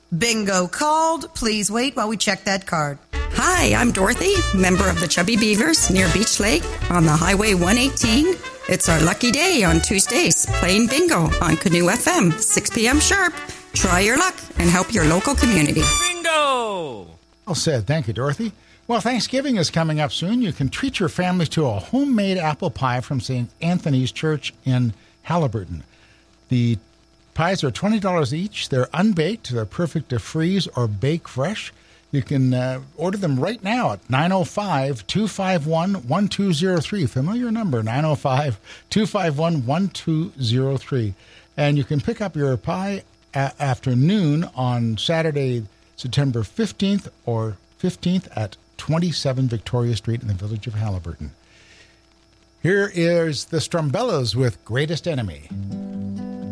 Bingo called. Please wait while we check that card. Hi, I'm Dorothy, member of the Chubby Beavers near Beach Lake on the Highway 118. It's our lucky day on Tuesdays, playing bingo on Canoe FM, 6 p.m. sharp. Try your luck and help your local community. Bingo! Well said. Thank you, Dorothy. Well, Thanksgiving is coming up soon. You can treat your family to a homemade apple pie from St. Anthony's Church in Haliburton. The pies are $20 each. They're unbaked. They're perfect to freeze or bake fresh. You can order them right now at 905-251-1203. Familiar number, 905-251-1203. And you can pick up your pie afternoon on Saturday, September 15th or 15th at 27 Victoria Street in the village of Haliburton. Here is the Strumbellas with Greatest Enemy.